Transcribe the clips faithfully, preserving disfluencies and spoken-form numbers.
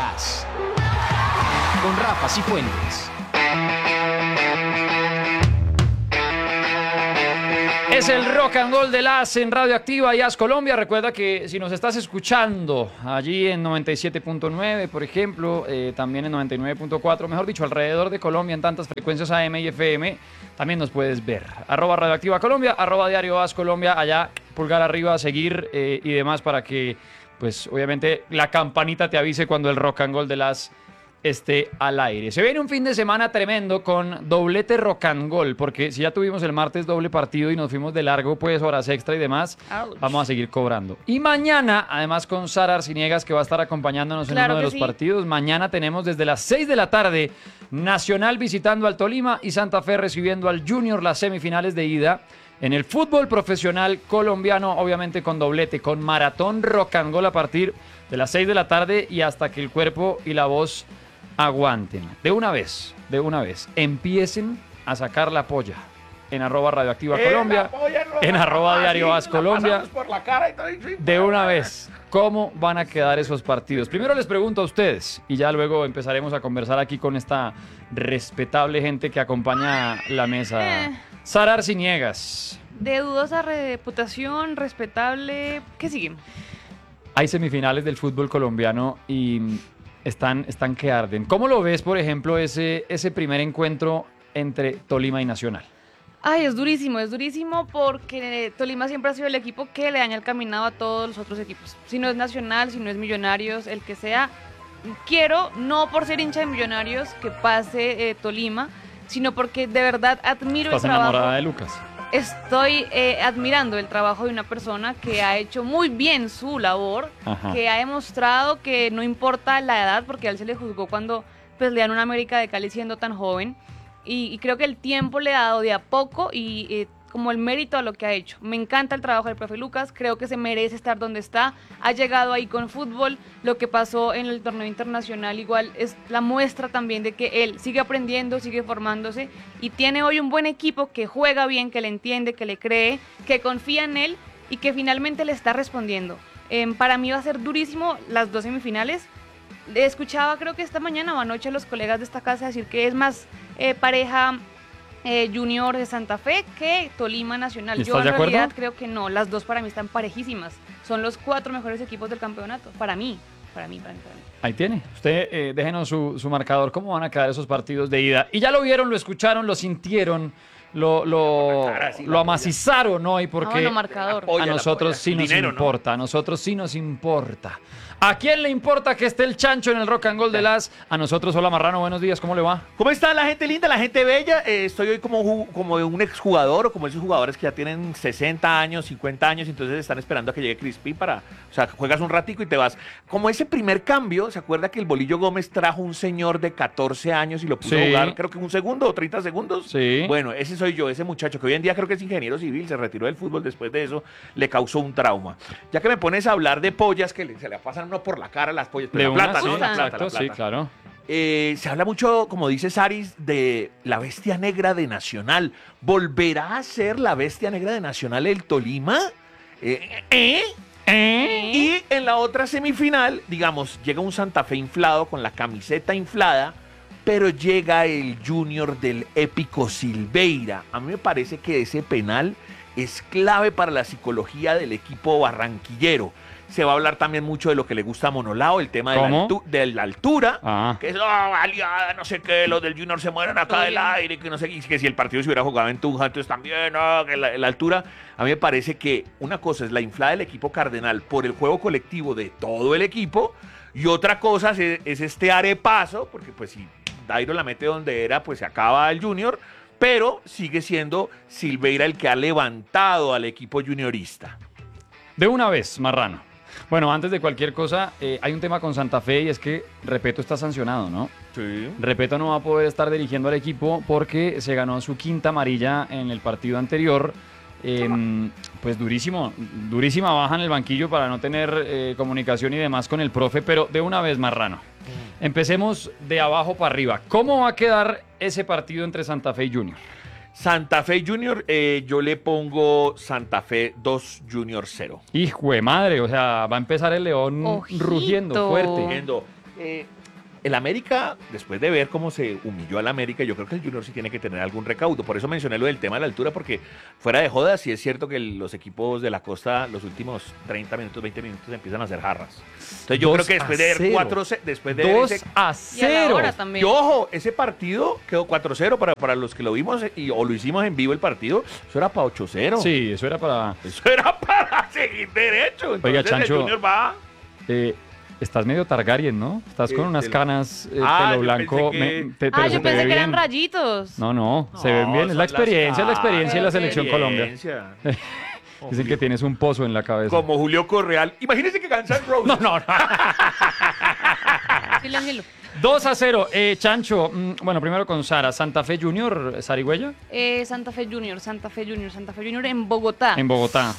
As. Con Rafa Cifuentes. Es el Rock and Roll del As en Radioactiva y As Colombia. Recuerda que si nos estás escuchando allí en noventa y siete punto nueve, por ejemplo, eh, también en noventa y nueve punto cuatro, mejor dicho, alrededor de Colombia en tantas frecuencias A M y F M, también nos puedes ver. Arroba Radioactiva Colombia, arroba Diario As Colombia, allá pulgar arriba, seguir eh, y demás para que, pues, obviamente, la campanita te avise cuando el Rock and Roll del As esté al aire. Se viene un fin de semana tremendo con doblete rock and roll, porque si ya tuvimos el martes doble partido y nos fuimos de largo, pues horas extra y demás, Ouch. Vamos a seguir cobrando. Y mañana, además con Sara Arciniegas, que va a estar acompañándonos claro en uno de los sí. partidos, mañana tenemos desde las seis de la tarde Nacional visitando al Tolima y Santa Fe recibiendo al Junior, las semifinales de ida en el fútbol profesional colombiano, obviamente con doblete, con maratón rock and roll a partir de las seis de la tarde y hasta que el cuerpo y la voz aguanten. De una vez, de una vez, empiecen a sacar la polla en arroba Radioactiva eh, Colombia, no, en arroba Diario As Colombia. De una vez, ¿cómo van a quedar esos partidos? Primero les pregunto a ustedes y ya luego empezaremos a conversar aquí con esta respetable gente que acompaña la mesa. Eh. Sara Arciniegas. De dudosa reputación, respetable. ¿Qué sigue? Hay semifinales del fútbol colombiano y Están, están que arden. ¿Cómo lo ves, por ejemplo, ese, ese primer encuentro entre Tolima y Nacional? Ay, es durísimo, es durísimo porque Tolima siempre ha sido el equipo que le daña el caminado a todos los otros equipos. Si no es Nacional, si no es Millonarios, el que sea. Quiero, no por ser hincha de Millonarios, que pase eh, Tolima, sino porque de verdad admiro el trabajo. ¿Estás enamorada de Lucas? Estoy eh, admirando el trabajo de una persona que ha hecho muy bien su labor, Ajá. que ha demostrado que no importa la edad, porque a él se le juzgó cuando pues, le dan una América de Cali siendo tan joven, y, y creo que el tiempo le ha dado de a poco y eh, como el mérito a lo que ha hecho. Me encanta el trabajo del profe Lucas, creo que se merece estar donde está, ha llegado ahí con fútbol, lo que pasó en el torneo internacional igual es la muestra también de que él sigue aprendiendo, sigue formándose y tiene hoy un buen equipo que juega bien, que le entiende, que le cree, que confía en él y que finalmente le está respondiendo. Eh, para mí va a ser durísimo las dos semifinales. Escuchaba creo que esta mañana o anoche a los colegas de esta casa decir que es más eh, pareja Eh, Junior de Santa Fe que Tolima Nacional. Yo en realidad creo que no, las dos para mí están parejísimas. Son los cuatro mejores equipos del campeonato. Para mí, para mí, para mí, para mí. Ahí tiene. Usted eh, déjenos su, su marcador. ¿Cómo van a quedar esos partidos de ida? Y ya lo vieron, lo escucharon, lo sintieron, lo, lo, cara, sí, lo amacizaron hoy, porque no, no, marcador. a nosotros sí nos dinero, importa, ¿no? A nosotros sí nos importa. ¿A quién le importa que esté el chancho en el Rock and Roll del As? A nosotros. Hola Marrano, buenos días, ¿cómo le va? ¿Cómo está la gente linda, la gente bella? Eh, estoy hoy como, como un exjugador o como esos jugadores que ya tienen sesenta años, cincuenta años, entonces están esperando a que llegue Crispín para, o sea, juegas un ratico y te vas. Como ese primer cambio, ¿se acuerda que el Bolillo Gómez trajo un señor de catorce años y lo puso sí. a jugar, creo que un segundo o treinta segundos? Sí. Bueno, ese soy yo, ese muchacho que hoy en día creo que es ingeniero civil, se retiró del fútbol después de eso, le causó un trauma. Ya que me pones a hablar de pollas que le, se le pasan uno por la cara las pollas, pero de la plata, sí, ¿no? La plata, exacto, la plata. Sí, claro. Eh, se habla mucho, como dice Saris, de la bestia negra de Nacional. ¿Volverá a ser la bestia negra de Nacional el Tolima? Eh, ¿eh? ¿Eh? Y en la otra semifinal, digamos, llega un Santa Fe inflado con la camiseta inflada, pero llega el Junior del épico Silveira. A mí me parece que ese penal es clave para la psicología del equipo barranquillero. Se va a hablar también mucho de lo que le gusta a Monolao, el tema de la, altu- de la altura, ah. que es, oh, aliada, no sé qué, los del Junior se mueren acá del aire, que no sé qué, que si el partido se hubiera jugado en Tunja, entonces también, no, que la, la altura. A mí me parece que una cosa es la inflada del equipo cardenal por el juego colectivo de todo el equipo, y otra cosa es, es este arepaso, porque pues si Dairo la mete donde era, pues se acaba el Junior, pero sigue siendo Silveira el que ha levantado al equipo juniorista. De una vez, Marrano. Bueno, antes de cualquier cosa, eh, hay un tema con Santa Fe y es que Repeto está sancionado, ¿no? Sí. Repeto no va a poder estar dirigiendo al equipo porque se ganó su quinta amarilla en el partido anterior. Eh, pues durísimo, durísima baja en el banquillo para no tener eh, comunicación y demás con el profe, pero de una vez, Marrano. Empecemos de abajo para arriba. ¿Cómo va a quedar ese partido entre Santa Fe y Junior? Santa Fe Junior, eh, yo le pongo Santa Fe dos Junior cero. Hijo de madre, o sea, va a empezar el León Ojito. rugiendo fuerte. Rugiendo. Eh, el América, después de ver cómo se humilló al América, yo creo que el Junior sí tiene que tener algún recaudo. Por eso mencioné lo del tema de la altura, porque fuera de jodas, sí es cierto que el- los equipos de la costa, los últimos treinta minutos, veinte minutos, empiezan a hacer jarras. Entonces yo Dos creo que después a de ver cero. cuatro, después de ver dos ese... a Y a la cero. hora también. Y ojo, ese partido quedó cuatro cero para, para los que lo vimos y, o lo hicimos en vivo el partido, eso era para ocho cero. Sí, eso era para... Eso era para seguir derecho. Entonces, Oiga, el Chancho, Junior va... Eh, estás medio Targaryen, ¿no? Estás con Eh, unas de la- canas, eh, Ah, pelo yo blanco. pensé que- me- te- Ah, pero se yo te pensé ve que eran bien. rayitos. No, no, se ven No, bien. Es son la las experiencia, es la experiencia de la caras. selección Colombia. Experiencia. Dicen que tienes un pozo en la cabeza. Como Julio Correal. Imagínense que Guns N' Roses. No, no, no. Siléncielo. dos a cero. Eh, Chancho, mm, bueno, primero con Sara. Santa Fe Junior, Sarigüeya, Eh, Santa Fe Junior, Santa Fe Junior, Santa Fe Junior en Bogotá. en Bogotá.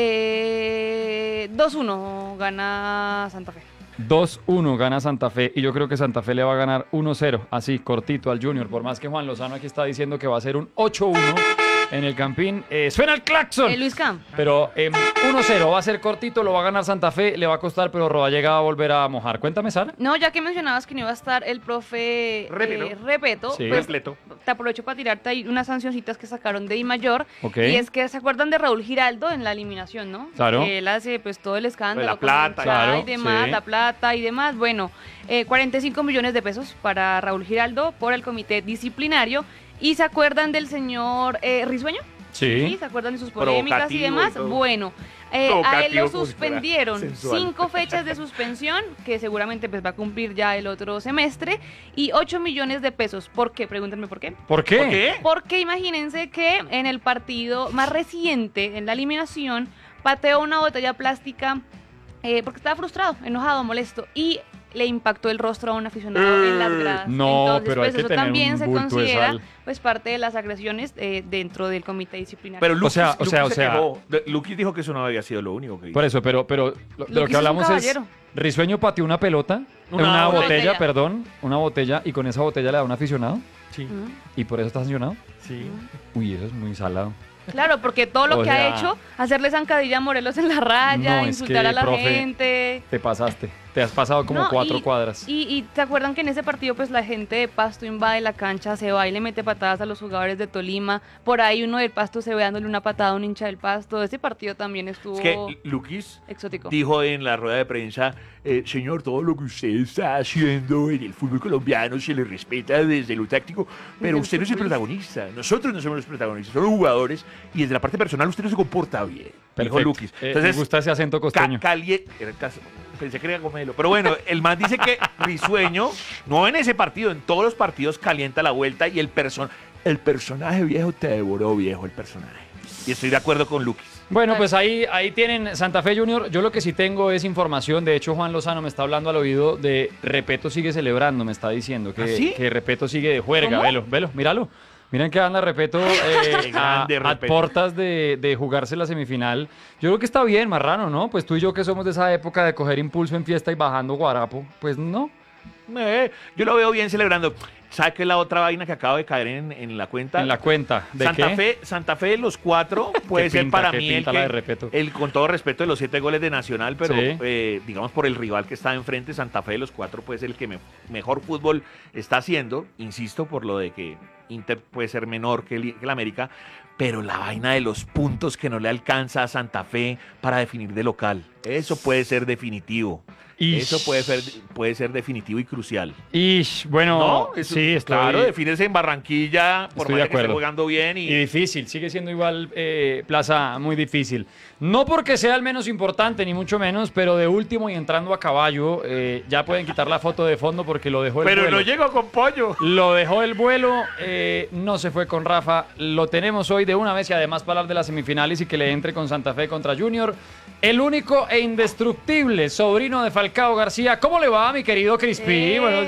Eh, dos uno gana Santa Fe. dos uno gana Santa Fe y yo creo que Santa Fe le va a ganar uno cero, así cortito al Junior, por más que Juan Lozano aquí está diciendo que va a ser un ocho uno en el Campín. Eh, suena el claxon. Eh, Luis Cam. Pero eh, uno cero, va a ser cortito, lo va a ganar Santa Fe, le va a costar, pero Rodallega va a volver a mojar. Cuéntame, Sara. No, ya que mencionabas que no iba a estar el profe Repeto. eh, Repeto, Sí. pues, Completo. te aprovecho para tirarte ahí unas sancioncitas que sacaron de I Mayor. Ok. Y es que se acuerdan de Raúl Giraldo en la eliminación, ¿no? Claro. Que él hace pues todo el escándalo. La con plata, Chá claro, y demás, sí. la plata y demás. Bueno, eh, cuarenta y cinco millones de pesos para Raúl Giraldo por el comité disciplinario. ¿Y se acuerdan del señor eh, Risueño? Sí. ¿Se acuerdan de sus polémicas y Provocativo y demás? todo. Bueno, eh, a él Provocativo lo como si fuera suspendieron sensual. cinco fechas de suspensión, que seguramente pues va a cumplir ya el otro semestre, y ocho millones de pesos. ¿Por qué? Pregúntenme por qué. ¿Por qué? ¿Por qué? Porque imagínense que en el partido más reciente, en la eliminación, pateó una botella plástica eh, porque estaba frustrado, enojado, molesto, y le impactó el rostro a un aficionado en las gradas. No, Entonces, pero pues hay que eso tener también un se bulto de considera sal. pues parte de las agresiones eh, dentro del comité disciplinario. Pero Luquis, O sea, o sea, Luquis o se sea- quejó. De- Luquis dijo que eso no había sido lo único que hizo. Por eso, pero, pero lo- de lo Luquis que es un hablamos es, caballero. Risueño pateó una pelota, Una una, botella. botella, perdón, una botella, y con esa botella le da un aficionado, Sí, Ujú. y por eso está sancionado. sí. Uy, eso es muy salado. Claro, porque todo lo O que sea- ha hecho, hacerle zancadilla a Morelos en la raya, No, es insultar que, a la profe, gente. Te pasaste, te has pasado como No, cuatro y- cuadras. Y, y ¿se acuerdan que en ese partido pues la gente de Pasto invade la cancha, se va y le mete patadas a los jugadores de Tolima? Por ahí uno del Pasto se ve dándole una patada a un hincha del Pasto. Ese partido también estuvo Es que Luquis exótico. dijo en la rueda de prensa, eh, señor, todo lo que usted está haciendo en el fútbol colombiano se le respeta desde lo táctico, pero Desde el usted no es el futbolista. protagonista. Nosotros no somos los protagonistas, somos los jugadores y desde la parte personal usted no se comporta bien. Dijo Perfecto. Luquis. Eh, Entonces, me gusta ese acento costeño. Ca- calie- era cas- Pensé que era Gomelo. Pero bueno, el man dice que Risueño, no en ese partido, en todos los partidos calienta la vuelta y el, person el personaje viejo te devoró, viejo, el personaje. Y estoy de acuerdo con Luquis. Bueno, pues ahí, ahí tienen Santa Fe Junior. Yo lo que sí tengo es información. De hecho, Juan Lozano me está hablando al oído de Repeto sigue celebrando, me está diciendo. Que, ¿Ah, sí? que Repeto sigue de juerga. ¿Cómo? Velo, velo, míralo. Miren que anda Repeto eh, Qué a, grande, a Repeto. portas de, de jugarse la semifinal. Yo creo que está bien, Marrano, ¿no? Pues tú y yo que somos de esa época de coger impulso en fiesta y bajando guarapo, pues no. Eh, yo lo veo bien celebrando. ¿Sabe qué es la otra vaina que acaba de caer en, en la cuenta? En la cuenta. ¿De Santa qué? Fe, Santa Fe, los cuatro, puede Qué ser pinta, para qué mí el, pinta que- la de Repeto. el, con todo respeto, de los siete goles de Nacional, pero Sí. eh, digamos por el rival que está enfrente, Santa Fe de los cuatro puede ser el que me- mejor fútbol está haciendo, insisto, por lo de que Inter puede ser menor que el, que el América, pero la vaina de los puntos que no le alcanza a Santa Fe para definir de local, eso puede ser definitivo. Ish. Eso puede ser, puede ser definitivo y crucial. Ish, bueno, ¿No? Eso- sí, estoy, Claro, defínese en Barranquilla, por Estoy de más de que esté acuerdo. jugando bien y, y difícil, sigue siendo igual eh, plaza muy difícil. No porque sea el menos importante, ni mucho menos, pero de último y entrando a caballo, eh, ya pueden quitar la foto de fondo porque lo dejó el pero vuelo. no llegó con pollo. Lo dejó el vuelo, eh, no se fue con Rafa, lo tenemos hoy de una vez y además para hablar de las semifinales y que le entre con Santa Fe contra Junior. El único e indestructible sobrino de Falcao García. ¿Cómo le va, mi querido Crispí? ¡Eh! Buenos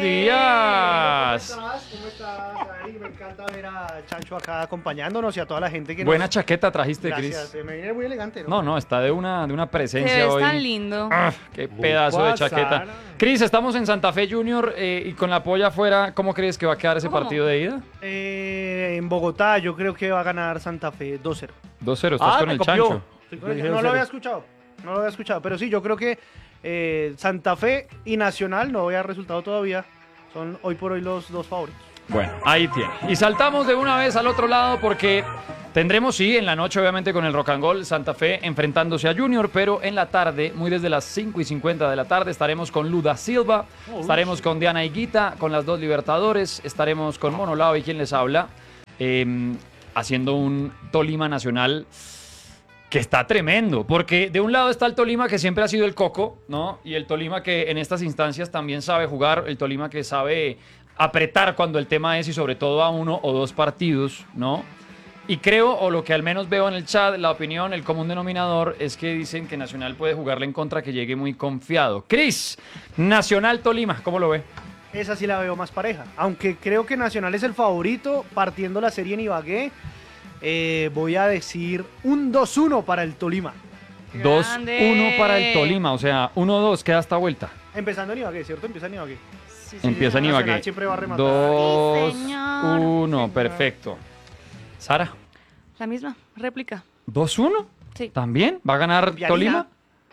días. ¿Cómo estás? ¿Cómo estás, Ari? Me encanta ver a Chancho acá acompañándonos y a toda la gente que Buena nos... chaqueta trajiste, Gracias, Cris. eh, me viene muy elegante, ¿no? No, no, está de una, de una Te presencia ves hoy. tan lindo. Ah, qué pedazo de Bupa, chaqueta. Sara. Cris, estamos en Santa Fe Junior eh, y con la polla afuera, ¿cómo crees que va a quedar ese ¿Cómo? partido de ida? Eh, en Bogotá yo creo que va a ganar Santa Fe dos cero. dos cero, estás Ah, con me el copió. chancho. Estoy Yo con el- dije No dos lo cero. había escuchado, no lo había escuchado, pero sí, yo creo que Eh, Santa Fe y Nacional, no voy a resultado todavía, son hoy por hoy los dos favoritos. Bueno, ahí tiene. Y saltamos de una vez al otro lado porque tendremos, sí, en la noche obviamente con el Rock and Roll, Santa Fe enfrentándose a Junior, pero en la tarde, muy desde las cinco y cincuenta de la tarde, estaremos con Luda Silva, oh, estaremos con Diana Higuita, con las dos Libertadores, estaremos con Mono Lao y quien les habla, eh, haciendo un Tolima Nacional que está tremendo, porque de un lado está el Tolima que siempre ha sido el coco, ¿no? Y el Tolima que en estas instancias también sabe jugar, el Tolima que sabe apretar cuando el tema es y sobre todo a uno o dos partidos, ¿no? Y creo, o lo que al menos veo en el chat, la opinión, el común denominador es que dicen que Nacional puede jugarle en contra que llegue muy confiado. Cris, Nacional Tolima, ¿cómo lo ve? Esa sí la veo más pareja, aunque creo que Nacional es el favorito, partiendo la serie en Ibagué, eh, voy a decir un dos uno para el Tolima. dos uno para el Tolima, o sea, uno dos, queda esta vuelta. Empezando en Ibagué, ¿cierto? Empieza en Ibagué. Sí, sí, Empieza en Ibagué. Siempre va a rematar. dos uno, sí, perfecto. Sara. La misma, réplica. ¿dos uno? Sí. ¿También? ¿Va a ganar Pianina. Tolima?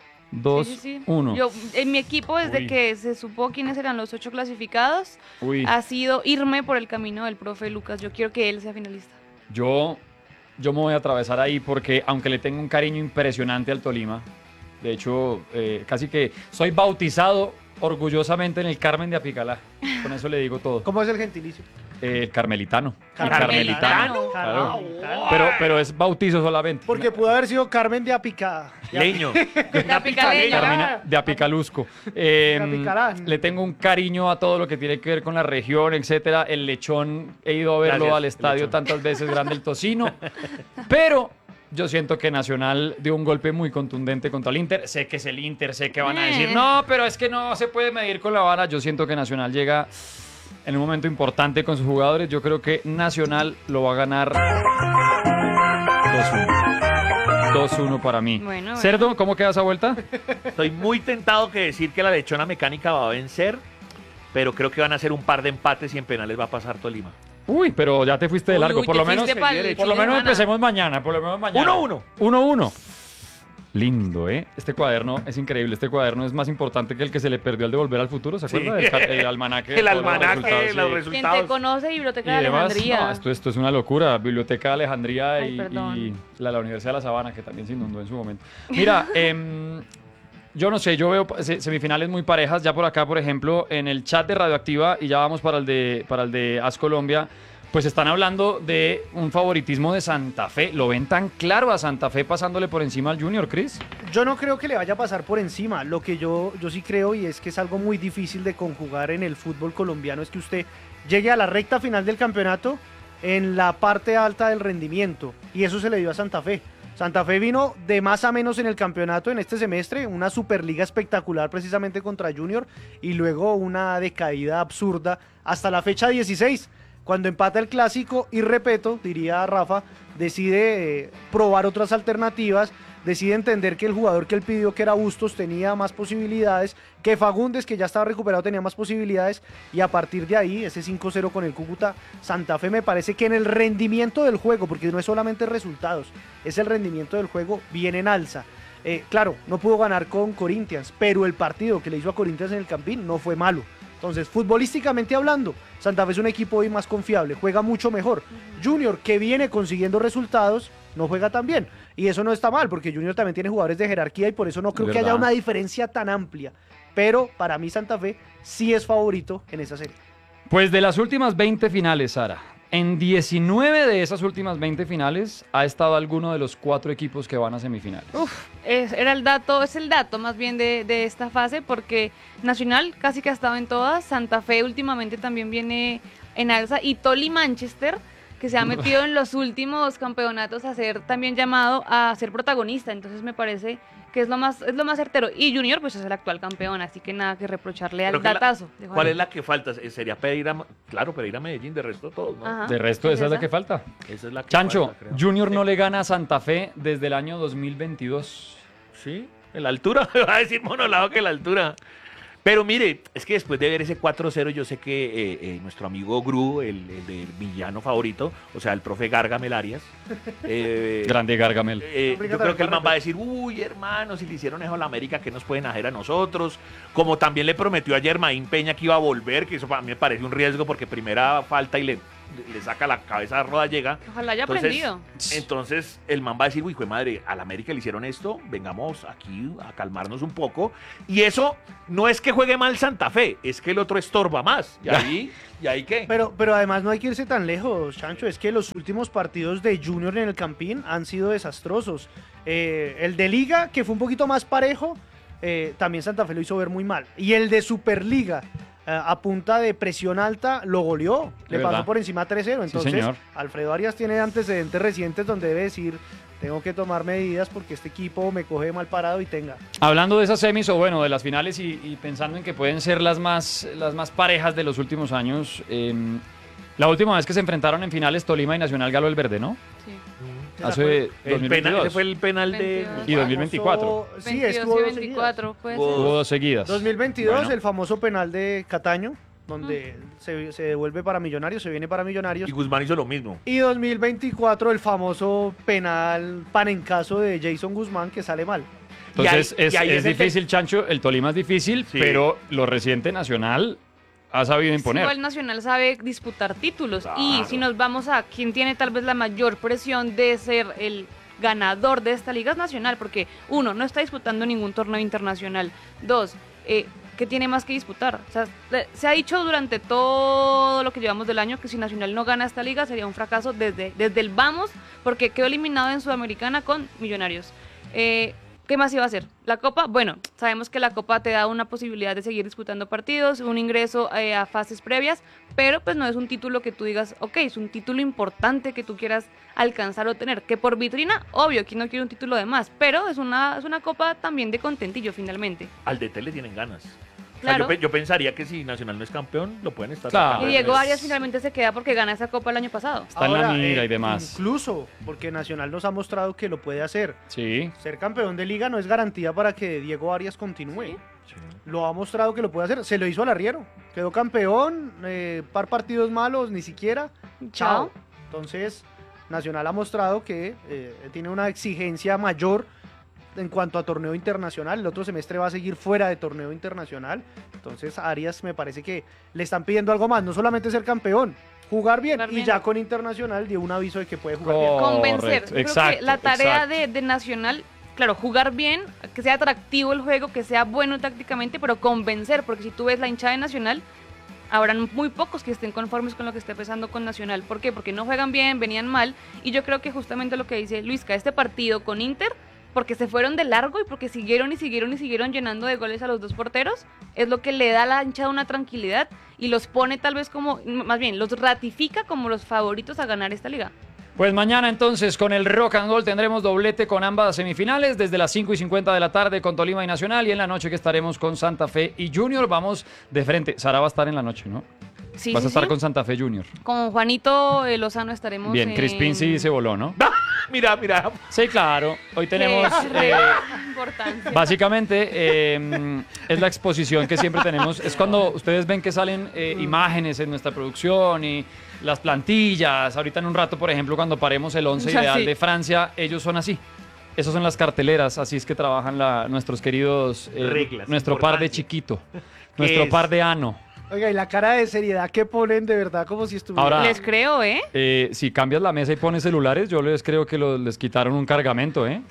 dos uno. Sí, sí, sí. Yo, en mi equipo, desde Uy. que se supo quiénes eran los ocho clasificados, Uy. ha sido irme por el camino del profe Lucas. Yo quiero que él sea finalista. Yo, yo me voy a atravesar ahí porque, aunque le tengo un cariño impresionante al Tolima, de hecho, eh, casi que soy bautizado orgullosamente en el Carmen de Apicalá. Con eso le digo todo. ¿Cómo es el gentilicio? Eh, carmelitano. El Carmelitano. carmelitano. Claro. Pero, pero es bautizo solamente. Porque pudo haber sido Carmen de Apicada. Leño. La picaleña. Carmina de Apicalusco. Eh, De Apicalá. le tengo un cariño a todo lo que tiene que ver con la región, etcétera. El lechón, he ido a verlo Gracias, al estadio lechón. tantas veces, grande el tocino. Pero yo siento que Nacional dio un golpe muy contundente contra el Inter. Sé que es el Inter, sé que van a decir, Eh. no, pero es que no se puede medir con la vara. Yo siento que Nacional llega en un momento importante con sus jugadores. Yo creo que Nacional lo va a ganar dos uno. dos uno para mí. Bueno, bueno. Cerdo, ¿cómo queda esa vuelta? Estoy muy tentado que decir que la lechona mecánica va a vencer, pero creo que van a hacer un par de empates y en penales va a pasar Tolima. Uy, pero ya te fuiste de Uy, largo. uy, por te lo menos, fuiste pa'l por lo fin de menos semana. empecemos mañana. Por lo menos mañana. uno uno. uno uno. Lindo, ¿eh? Este cuaderno es increíble. Este cuaderno es más importante que el que se le perdió al de Volver al Futuro. ¿Se Sí. acuerda? El, ca- el almanaque. de El todos los almanaque, resultados, los sí. resultados. Quien te conoce, Biblioteca Y de demás, Alejandría. no, esto, esto es una locura. Biblioteca de Alejandría Ay, y, perdón. y la, la Universidad de La Sabana, que también se inundó en su momento. Mira, em, yo no sé, yo veo se- semifinales muy parejas. Ya por acá, por ejemplo, en el chat de Radioactiva, y ya vamos para el de, para el de As Colombia, pues están hablando de un favoritismo de Santa Fe. ¿Lo ven tan claro a Santa Fe pasándole por encima al Junior, Cris? Yo no creo que le vaya a pasar por encima. Lo que yo, yo sí creo, y es que es algo muy difícil de conjugar en el fútbol colombiano, es que usted llegue a la recta final del campeonato en la parte alta del rendimiento. Y eso se le dio a Santa Fe. Santa Fe vino de más a menos en el campeonato en este semestre, una Superliga espectacular precisamente contra Junior, y luego una decaída absurda hasta la fecha dieciséis. Cuando empata el clásico y Repeto, diría Rafa, decide eh, probar otras alternativas, decide entender que el jugador que él pidió, que era Bustos, tenía más posibilidades, que Fagundes, que ya estaba recuperado, tenía más posibilidades, y a partir de ahí, ese cinco cero con el Cúcuta, Santa Fe me parece que en el rendimiento del juego, porque no es solamente resultados, es el rendimiento del juego, viene en alza. Eh, claro, no pudo ganar con Corinthians, pero el partido que le hizo a Corinthians en el Campín no fue malo. Entonces, futbolísticamente hablando, Santa Fe es un equipo hoy más confiable, juega mucho mejor. Junior, que viene consiguiendo resultados, no juega tan bien. Y eso no está mal, porque Junior también tiene jugadores de jerarquía y por eso no creo que ¿Verdad? haya una diferencia tan amplia. Pero para mí Santa Fe sí es favorito en esa serie. Pues de las últimas veinte finales, Sara, en diecinueve de esas últimas veinte finales ha estado alguno de los cuatro equipos que van a semifinales. Uf, es, era el dato, es el dato más bien de, de esta fase, porque Nacional casi que ha estado en todas, Santa Fe últimamente también viene en alza, y Toli Manchester, que se ha metido en los últimos campeonatos a ser también llamado a ser protagonista. Entonces me parece que es lo más es lo más certero. Y Junior pues es el actual campeón, así que nada que reprocharle al Creo que la- datazo. de Juan. ¿Cuál es la que falta? Eh, Sería pedir a, claro, pedir a Medellín, de resto todos, ¿no? Ajá. De resto, ¿Es esa es la esa? que falta. Esa es la que Chancho, falta, creo. Junior no le gana a Santa Fe desde el año dos mil veintidós. Sí, en la altura, me va a decir Monolado que la altura. Pero mire, es que después de ver ese cuatro cero, yo sé que eh, eh, nuestro amigo Gru, el, el del villano favorito, o sea, el profe Gargamel Arias, eh, Grande Gargamel. eh, yo creo que el man va a decir, uy, hermano, si le hicieron eso a la América, ¿qué nos pueden hacer a nosotros? Como también le prometió a Germain Peña que iba a volver, que eso para mí me parece un riesgo porque primera falta y le, le saca la cabeza a Rodallega. Ojalá haya Entonces, aprendido. Entonces el man va a decir, uy, jue madre, a la América le hicieron esto, vengamos aquí a calmarnos un poco. Y eso no es que juegue mal Santa Fe, es que el otro estorba más. ¿Y ahí, ¿y ahí qué? Pero, pero además no hay que irse tan lejos, Chancho. Es que los últimos partidos de Junior en el Campín han sido desastrosos. Eh, el de Liga, que fue un poquito más parejo, eh, también Santa Fe lo hizo ver muy mal. Y el de Superliga, eh, a punta de presión alta, lo goleó. Le De pasó verdad. por encima tres cero. Sí, Entonces, señor. Alfredo Arias tiene antecedentes recientes donde debe decir, tengo que tomar medidas porque este equipo me coge mal parado y tenga. Hablando de esas semis o bueno, de las finales y, y pensando en que pueden ser las más, las más parejas de los últimos años, eh, la última vez que se enfrentaron en finales Tolima y Nacional ganó el verde, ¿no? Sí. Hace el dos mil penal, veintidós. ese fue el penal de... veintidós. Y dos mil veinticuatro. Sí, veintidós estuvo y dos veinticuatro, puede Hubo- ser. Hubo dos seguidas. dos mil veintidós, Bueno. el famoso penal de Cataño, donde se, se devuelve para Millonarios, se viene para Millonarios. Y Guzmán hizo lo mismo. Y dos mil veinticuatro, el famoso penal panencaso de Jason Guzmán, que sale mal. Entonces Y ahí- es, y ahí es es el que- difícil, Chancho. El Tolima es difícil, Sí. pero lo reciente Nacional ha sabido imponer. Igual Nacional sabe disputar títulos. Claro. Y si nos vamos a quien tiene tal vez la mayor presión de ser el ganador de esta liga es Nacional, porque uno, no está disputando ningún torneo internacional. Dos, eh, ¿qué tiene más que disputar? O sea, le- se ha dicho durante todo lo que llevamos del año que si Nacional no gana esta liga sería un fracaso desde, desde el vamos, porque quedó eliminado en Sudamericana con Millonarios. Eh, ¿Qué más iba a hacer? La Copa, bueno, sabemos que la Copa te da una posibilidad de seguir disputando partidos, un ingreso eh, a fases previas, pero pues no es un título que tú digas, ok, es un título importante que tú quieras alcanzar o tener, que por vitrina, obvio, que no quiere un título de más, pero es una, es una Copa también de contentillo finalmente. Al D T le tienen ganas. O sea, Claro. yo, pe- yo pensaría que si Nacional no es campeón, lo pueden estar Claro. sacando. Y Diego pues- Arias finalmente se queda porque gana esa Copa el año pasado. Está en la Ahora, mira eh, y demás. Incluso, porque Nacional nos ha mostrado que lo puede hacer. Sí. Ser campeón de liga no es garantía para que Diego Arias continúe. Sí. Lo ha mostrado que lo puede hacer. Se lo hizo al arriero. Quedó campeón, eh, par partidos malos, ni siquiera. Chao. Entonces, Nacional ha mostrado que eh, tiene una exigencia mayor en cuanto a torneo internacional. El otro semestre va a seguir fuera de torneo internacional. Entonces, a Arias me parece que le están pidiendo algo más. No solamente ser campeón, jugar bien. Jugar Y bien. ya con internacional dio un aviso de que puede jugar bien. Co- Convencer. Correcto, Yo creo exacto, que la tarea exacto. de, de Nacional, claro, jugar bien, que sea atractivo el juego, que sea bueno tácticamente, pero convencer, porque si tú ves la hinchada de Nacional, habrán muy pocos que estén conformes con lo que esté pasando con Nacional. ¿Por qué? Porque no juegan bien, venían mal, y yo creo que justamente lo que dice Luisca, este partido con Inter, porque se fueron de largo y porque siguieron y siguieron y siguieron llenando de goles a los dos porteros, es lo que le da a la hinchada una tranquilidad y los pone tal vez como, más bien, los ratifica como los favoritos a ganar esta liga. Pues mañana entonces con el Rock and Roll tendremos doblete con ambas semifinales desde las cinco y cincuenta de la tarde con Tolima y Nacional y en la noche que estaremos con Santa Fe y Junior. Vamos de frente. Sara va a estar en la noche, ¿no? Sí, Vas sí, a estar sí. con Santa Fe Junior. Con Juanito eh, Lozano estaremos. Bien, en... Crispín sí se voló, ¿no? Mira, mira. Sí, claro. Hoy Qué tenemos... eh, importancia. Básicamente eh, es la exposición que siempre tenemos. Es cuando ustedes ven que salen eh, imágenes en nuestra producción y las plantillas. Ahorita en un rato, por ejemplo, cuando paremos el once Ya, ideal sí. de Francia, ellos son así. Esas son las carteleras, así es que trabajan la- nuestros queridos... eh, Reglas, nuestro par de importancia. chiquito, nuestro es? par de ano. Oiga, y la cara de seriedad que ponen de verdad como si estuviera... Ahora- Les creo, ¿eh? Eh, si cambias la mesa y pones celulares, yo les creo que los- les quitaron un cargamento, ¿eh?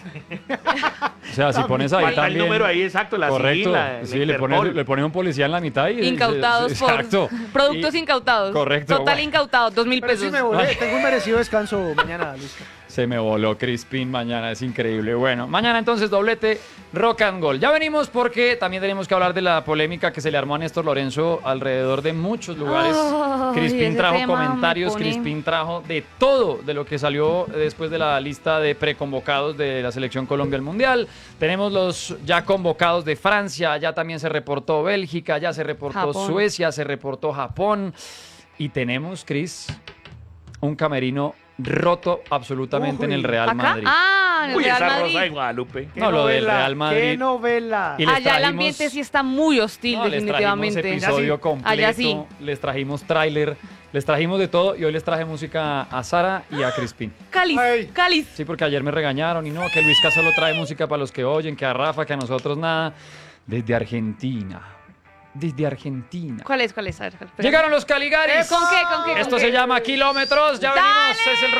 O sea, si pones ahí Falta el también... número ahí exacto, la Correcto, sigla, el sí, le pones, Interpol. le pones un policía en la mitad y... Incautados por Exacto. productos Y- incautados. Correcto, Total bueno. incautado, dos mil Pero pesos. sí me volé, tengo un merecido descanso mañana, Luis. Se me voló Crispín mañana, es increíble. Bueno, mañana entonces doblete Rock and Roll. Ya venimos porque también tenemos que hablar de la polémica que se le armó a Néstor Lorenzo alrededor de muchos lugares. Ay, Crispín ese trajo tema me comentarios, pone- Crispín trajo de todo de lo que salió después de la lista de preconvocados de la Selección Colombia al Mundial. Tenemos los ya convocados de Francia, ya también se reportó Bélgica, ya se reportó Japón. Suecia, se reportó Japón. Y tenemos, Cris, un camerino roto absolutamente en el Uy. Real ¿Acá? Madrid. Ah, pasado en el Uy, Real esa Madrid. Rosa de Guadalupe. ¿Qué No, lo del novela? Real Madrid. ¡Qué novela! Y les Allá el trajimos- ambiente sí está muy hostil, No, les definitivamente. trajimos episodio Allá sí. completo, Allá sí. les trajimos tráiler, les trajimos de todo y hoy les traje música a Sara y a Crispín. Cáliz, Ay. cáliz. Sí, porque ayer me regañaron y no, que Luisca solo trae música para los que oyen, que a Rafa, que a nosotros nada. Desde Argentina. Desde Argentina. ¿Cuál es? ¿Cuál es? A ver, espera. Llegaron los Caligaris. ¿Con qué? ¿Con qué? ¿Con Esto qué? se llama Kilómetros. Ya ¡Dale! venimos. Es el